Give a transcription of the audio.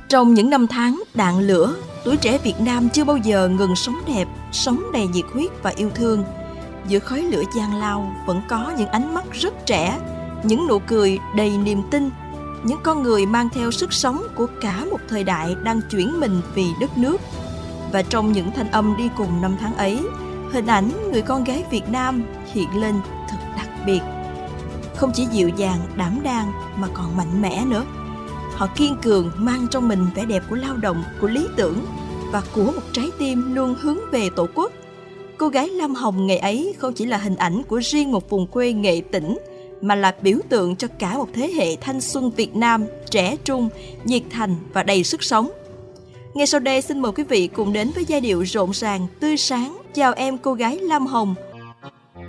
Trong những năm tháng đạn lửa, tuổi trẻ Việt Nam chưa bao giờ ngừng sống đẹp, sống đầy nhiệt huyết và yêu thương. Giữa khói lửa gian lao vẫn có những ánh mắt rất trẻ, những nụ cười đầy niềm tin, những con người mang theo sức sống của cả một thời đại đang chuyển mình vì đất nước. Và trong những thanh âm đi cùng năm tháng ấy, hình ảnh người con gái Việt Nam hiện lên thật đặc biệt. Không chỉ dịu dàng, đảm đang mà còn mạnh mẽ nữa. Họ kiên cường mang trong mình vẻ đẹp của lao động, của lý tưởng và của một trái tim luôn hướng về Tổ quốc. Cô gái Lam Hồng ngày ấy không chỉ là hình ảnh của riêng một vùng quê Nghệ Tĩnh, mà là biểu tượng cho cả một thế hệ thanh xuân Việt Nam trẻ trung, nhiệt thành và đầy sức sống. Ngay sau đây xin mời quý vị cùng đến với giai điệu rộn ràng, tươi sáng Chào em cô gái Lam Hồng